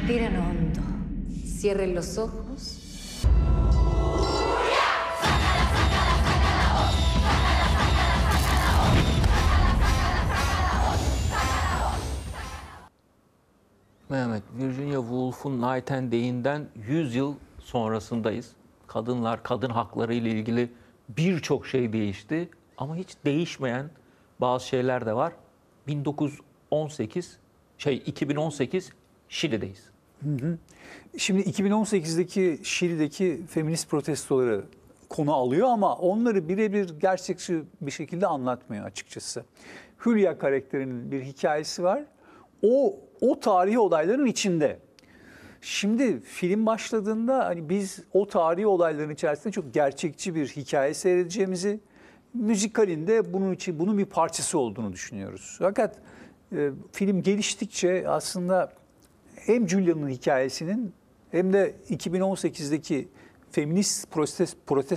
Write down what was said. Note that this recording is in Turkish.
Respiren hondo. Cierren los ojos. Mehmet, Virginia Woolf'un Night and Day'inden 100 yıl sonrasındayız. Kadınlar, kadın hakları ile ilgili birçok şey değişti. Ama hiç değişmeyen bazı şeyler de var. 2018 Şili'deyiz. Şimdi 2018'deki Şili'deki feminist protestoları konu alıyor ama onları birebir gerçekçi bir şekilde anlatmıyor açıkçası. Hülya karakterinin bir hikayesi var. O tarihi olayların içinde. Şimdi film başladığında hani biz o tarihi olayların içerisinde çok gerçekçi bir hikaye seyredeceğimizi, müzikalinde bunun bir parçası olduğunu düşünüyoruz. Fakat film geliştikçe aslında hem Julia'nın hikayesinin hem de 2018'deki feminist protesto